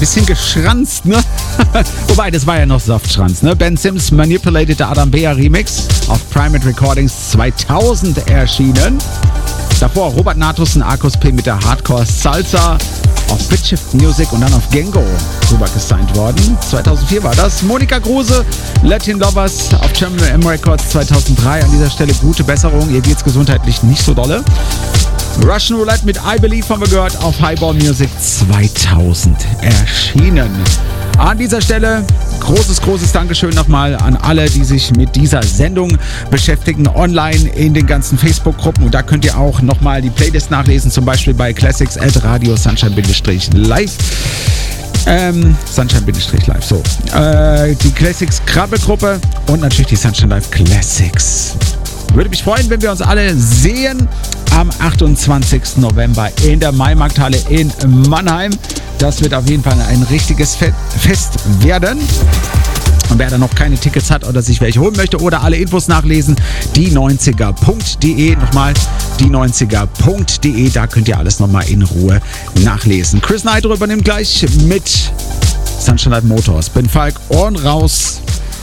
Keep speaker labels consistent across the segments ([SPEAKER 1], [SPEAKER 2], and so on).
[SPEAKER 1] bisschen geschranzt, ne? Wobei, das war ja noch Softschranz, ne? Ben Sims Manipulated the Adam Bea Remix auf Primate Recordings 2000 erschienen. Davor Robert Natus und Arcus P mit der Hardcore Salsa auf Bitshift Music und dann auf Gengo rüber gesigned worden. 2004 war das. Monika Gruse, Latin Lovers auf German M Records 2003. An dieser Stelle gute Besserung. Ihr geht's gesundheitlich nicht so dolle. Russian Roulette mit I Believe haben wir gehört auf Highball Music 2000 erschienen. An dieser Stelle großes Dankeschön nochmal an alle, die sich mit dieser Sendung beschäftigen, online in den ganzen Facebook-Gruppen. Und da könnt ihr auch nochmal die Playlist nachlesen, zum Beispiel bei Classics at Radio Sunshine-Live. Sunshine-Live, so. Die Classics Krabbelgruppe und natürlich die Sunshine Live Classics. Würde mich freuen, wenn wir uns alle sehen am 28. November in der Maimarkthalle in Mannheim. Das wird auf jeden Fall ein richtiges Fest werden. Und wer da noch keine Tickets hat oder sich welche holen möchte oder alle Infos nachlesen, die90er.de. Nochmal, die90er.de. Da könnt ihr alles nochmal in Ruhe nachlesen. Chris Nitro übernimmt gleich mit Sunshine Live Motors. Bin Falk, Ohren raus.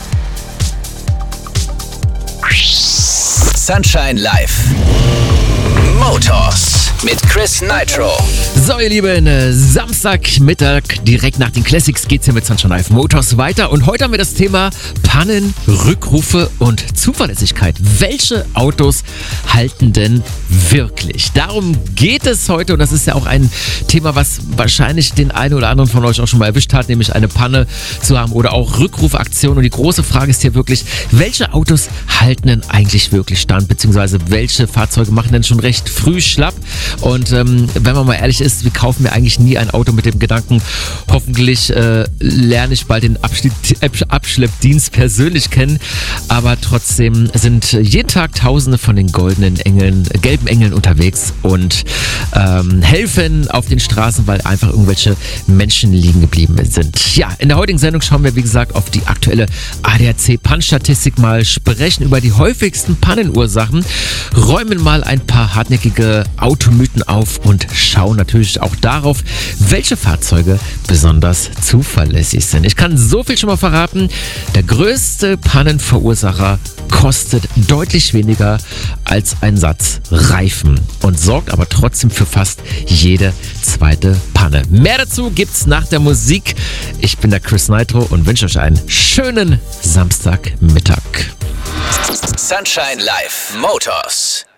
[SPEAKER 2] Sunshine Live Motors mit Chris Nitro.
[SPEAKER 3] So, ihr Lieben, Samstagmittag, direkt nach den Classics geht's hier mit Sunshine Live Motors weiter. Und heute haben wir das Thema Pannen, Rückrufe und Zuverlässigkeit. Welche Autos halten denn wirklich? Darum geht es heute und das ist ja auch ein Thema, was wahrscheinlich den einen oder anderen von euch auch schon mal erwischt hat, nämlich eine Panne zu haben oder auch Rückrufaktionen. Und die große Frage ist hier wirklich, welche Autos halten denn eigentlich wirklich stand, beziehungsweise welche Fahrzeuge machen denn schon recht früh schlapp? Und wenn man mal ehrlich ist, wir kaufen mir eigentlich nie ein Auto mit dem Gedanken, hoffentlich lerne ich bald den Abschleppdienst persönlich kennen, aber trotzdem sind jeden Tag Tausende von den gelben Engeln unterwegs und helfen auf den Straßen, weil einfach irgendwelche Menschen liegen geblieben sind. Ja, in der heutigen Sendung schauen wir, wie gesagt, auf die aktuelle ADAC-Pannenstatistik, mal sprechen über die häufigsten Pannenursachen, räumen mal ein paar hartnäckige Automythen auf und schauen natürlich auch darauf, welche Fahrzeuge besonders zuverlässig sind. Ich kann so viel schon mal verraten, der größte Pannenverursacher kostet deutlich weniger als ein Satz Reifen und sorgt aber trotzdem für fast jede zweite Panne. Mehr dazu gibt's nach der Musik. Ich bin der Chris Nitro und wünsche euch einen schönen Samstagmittag.
[SPEAKER 2] Sunshine Live Motors.